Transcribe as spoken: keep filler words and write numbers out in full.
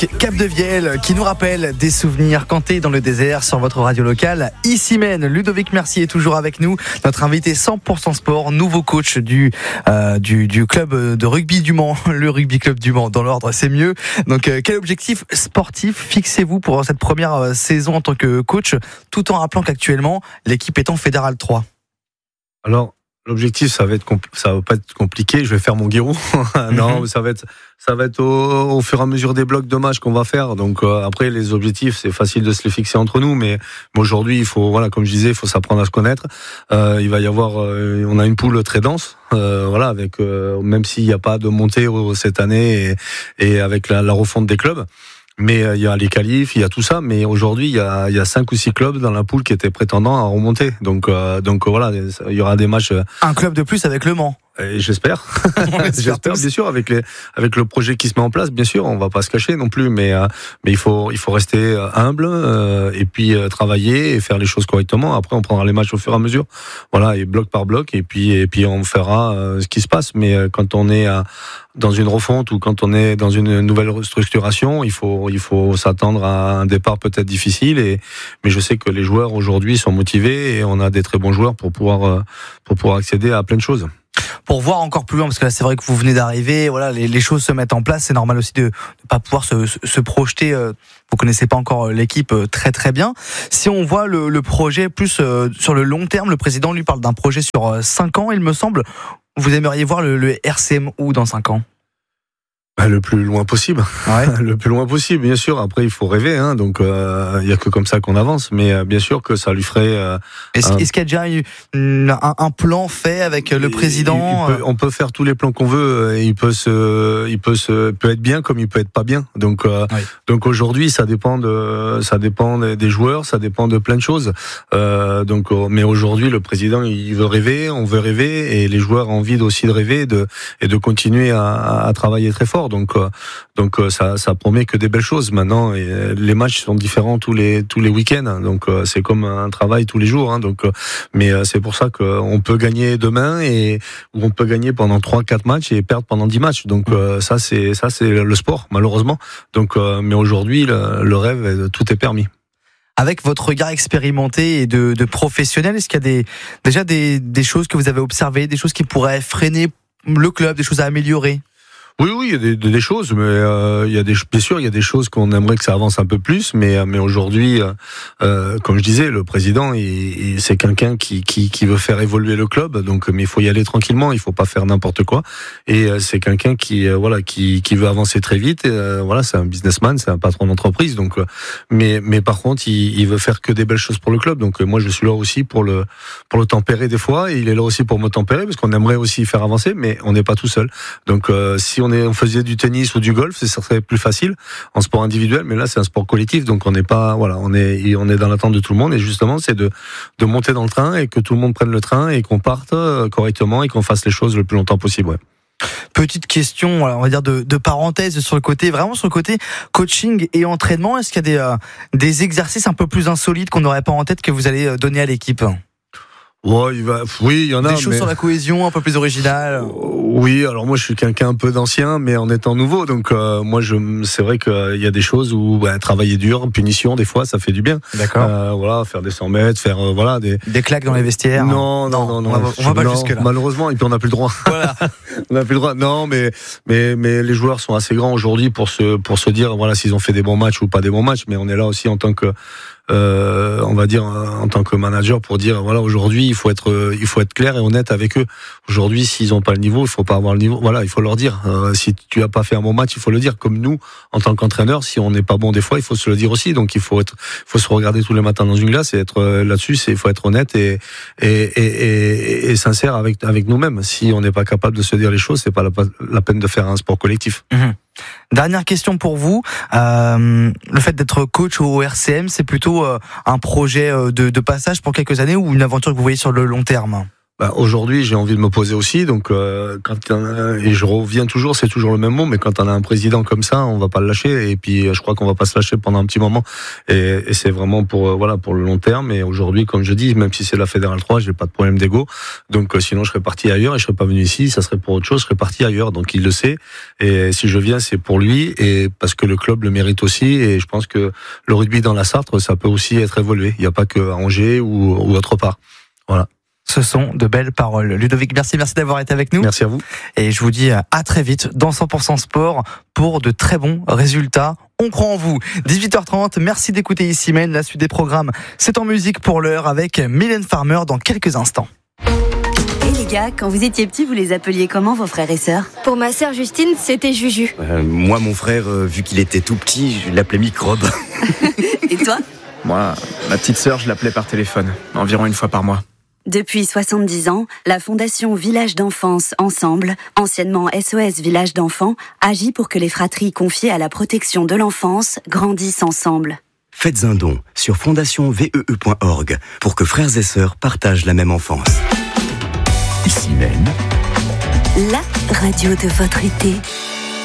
Cap de Vielle qui nous rappelle des souvenirs cantés dans le désert sur votre radio locale. Ici mène Ludovic Mercier est toujours avec nous, notre invité cent pour cent sport, nouveau coach du, euh, du, du club de rugby du Mans, le rugby club du Mans, dans l'ordre c'est mieux. Donc euh, quel objectif sportif fixez-vous pour cette première euh, saison en tant que coach, tout en rappelant qu'actuellement l'équipe est en Fédéral trois? Alors l'objectif, ça va être compl- ça va pas être compliqué. Je vais faire mon guérou. non, mm-hmm. ça va être, ça va être au, au fur et à mesure des blocs de matchs qu'on va faire. Donc euh, après, les objectifs, c'est facile de se les fixer entre nous, mais, mais aujourd'hui, il faut, voilà, comme je disais, il faut s'apprendre à se connaître. Euh, il va y avoir, euh, on a une poule très dense, euh, voilà, avec euh, même s'il n'y a pas de montée euh, cette année et, et avec la, la refonte des clubs. Mais il euh, y a les qualifs, il y a tout ça. Mais aujourd'hui, il y a, il y a cinq ou six clubs dans la poule qui étaient prétendants à remonter. Donc, euh, donc voilà, il y aura des matchs. Un club de plus avec Le Mans. Et j'espère, j'espère bien sûr avec les avec le projet qui se met en place, bien sûr, on va pas se cacher non plus, mais euh, mais il faut il faut rester humble euh, et puis euh, travailler et faire les choses correctement. Après, on prendra les matchs au fur et à mesure, voilà, et bloc par bloc, et puis et puis on fera euh, ce qui se passe. Mais euh, quand on est à, dans une refonte ou quand on est dans une nouvelle restructuration, il faut il faut s'attendre à un départ peut-être difficile. Et mais je sais que les joueurs aujourd'hui sont motivés et on a des très bons joueurs pour pouvoir euh, pour pouvoir accéder à plein de choses. Pour voir encore plus loin, parce que là c'est vrai que vous venez d'arriver, voilà, les, les choses se mettent en place, c'est normal aussi de ne pas pouvoir se, se, se projeter, euh, vous connaissez pas encore l'équipe euh, très très bien. Si on voit le, le projet plus euh, sur le long terme, le président lui parle d'un projet sur euh, cinq ans, il me semble, vous aimeriez voir le, le R C M où dans cinq ans? Le plus loin possible, ouais. le plus loin possible, bien sûr. Après, il faut rêver, hein, donc il euh, y a que comme ça qu'on avance. Mais euh, bien sûr que ça lui ferait. Euh, est-ce, un... est-ce qu'il y a déjà eu un, un plan fait avec le président? il, il peut, On peut faire tous les plans qu'on veut. Et il peut se, il peut se, peut être bien comme il peut être pas bien. Donc, euh, oui. donc aujourd'hui, ça dépend de, ça dépend des joueurs, ça dépend de plein de choses. Euh, donc, mais aujourd'hui, le président, il veut rêver, on veut rêver, et les joueurs ont envie aussi de rêver, de et de continuer à, à travailler très fort. Donc, euh, donc euh, ça, ça promet que des belles choses. Maintenant, et, euh, les matchs sont différents tous les tous les week-ends. Donc, euh, c'est comme un travail tous les jours. Hein, donc, euh, mais euh, c'est pour ça qu'on peut gagner demain et ou on peut gagner pendant trois, quatre matchs et perdre pendant dix matchs. Donc, euh, ça, c'est ça, c'est le sport, malheureusement. Donc, euh, mais aujourd'hui, le, le rêve, tout est permis. Avec votre regard expérimenté et de, de professionnel, est-ce qu'il y a des, déjà des, des choses que vous avez observées, des choses qui pourraient freiner le club, des choses à améliorer? Oui, oui, il y a des, des choses, mais euh, il y a des, bien sûr, il y a des choses qu'on aimerait que ça avance un peu plus, mais mais aujourd'hui, euh, comme je disais, le président, il, il, c'est quelqu'un qui, qui qui veut faire évoluer le club, donc mais il faut y aller tranquillement, il faut pas faire n'importe quoi, et euh, c'est quelqu'un qui euh, voilà qui qui veut avancer très vite, et, euh, voilà, c'est un businessman, c'est un patron d'entreprise, donc euh, mais mais par contre, il, il veut faire que des belles choses pour le club, donc euh, moi je suis là aussi pour le pour le tempérer des fois, et il est là aussi pour me tempérer parce qu'on aimerait aussi faire avancer, mais on n'est pas tout seul, donc euh, si on est, on faisait du tennis ou du golf, ça serait plus facile en sport individuel, mais là c'est un sport collectif, donc on n'est pas, voilà, on est, on est dans l'attente de tout le monde, et justement c'est de, de monter dans le train et que tout le monde prenne le train et qu'on parte correctement et qu'on fasse les choses le plus longtemps possible. Ouais. Petite question, on va dire de, de parenthèse sur le côté, vraiment sur le côté coaching et entraînement, est-ce qu'il y a des, euh, des exercices un peu plus insolites qu'on n'aurait pas en tête que vous allez donner à l'équipe? Ouais, il va, oui, il y en a. Des choses mais... sur la cohésion, un peu plus originales. Oui, alors moi je suis quelqu'un un peu d'ancien, mais en étant nouveau, donc euh, moi je, c'est vrai qu'il y a des choses où bah, travailler dur, punition, des fois ça fait du bien. D'accord. Euh, voilà, faire des cent mètres, faire euh, voilà des. Des claques dans les vestiaires. Non, non, non, non. On va, on va pas non, jusque là. Malheureusement, et puis on n'a plus le droit. Voilà. On n'a plus le droit. Non, mais mais mais les joueurs sont assez grands aujourd'hui pour se pour se dire voilà s'ils ont fait des bons matchs ou pas des bons matchs, mais on est là aussi en tant que Euh, on va dire en tant que manager pour dire voilà aujourd'hui il faut être il faut être clair et honnête avec eux. Aujourd'hui s'ils ont pas le niveau, il faut pas avoir le niveau. Voilà, il faut leur dire. Euh, si tu as pas fait un bon match, il faut le dire. Comme nous en tant qu'entraîneur, si on n'est pas bon des fois, il faut se le dire aussi. Donc il faut être, il faut se regarder tous les matins dans une glace et être là-dessus. C'est il faut être honnête et et, et, et, et sincère avec avec nous-mêmes. Si on n'est pas capable de se dire les choses, c'est pas la, la peine de faire un sport collectif. Mmh. Dernière question pour vous. Euh, le fait d'être coach au R C M, c'est plutôt euh, un projet de, de passage pour quelques années ou une aventure que vous voyez sur le long terme? Bah, aujourd'hui, j'ai envie de me poser aussi, donc euh, quand euh, et je reviens toujours, c'est toujours le même mot, mais quand on a un président comme ça, on va pas le lâcher, et puis je crois qu'on va pas se lâcher pendant un petit moment, et, et c'est vraiment pour euh, voilà pour le long terme. Et aujourd'hui, comme je dis, même si c'est la Fédérale trois, j'ai pas de problème d'ego, donc euh, sinon je serais parti ailleurs et je serais pas venu ici, ça serait pour autre chose, je serais parti ailleurs. Donc il le sait, et si je viens, c'est pour lui et parce que le club le mérite aussi, et je pense que le rugby dans la Sarthe, ça peut aussi être évolué. Il n'y a pas que à Angers ou, ou autre part. Voilà. Ce sont de belles paroles. Ludovic, merci, merci d'avoir été avec nous. Merci à vous. Et je vous dis à très vite dans cent pour cent Sport pour de très bons résultats. On croit en vous. dix-huit heures trente, merci d'écouter Issymène. La suite des programmes, c'est en musique pour l'heure avec Mylène Farmer dans quelques instants. Et les gars, quand vous étiez petits, vous les appeliez comment vos frères et sœurs ? Pour ma sœur Justine, c'était Juju. Euh, moi, mon frère, euh, vu qu'il était tout petit, je l'appelais Microbe. Et toi ? Moi, ma petite sœur, je l'appelais par téléphone, environ une fois par mois. Depuis soixante-dix ans, la Fondation Village d'Enfance Ensemble, anciennement S O S Village d'Enfants, agit pour que les fratries confiées à la protection de l'enfance grandissent ensemble. Faites un don sur fondation v e e point org pour que frères et sœurs partagent la même enfance. Issymène, la radio de votre été.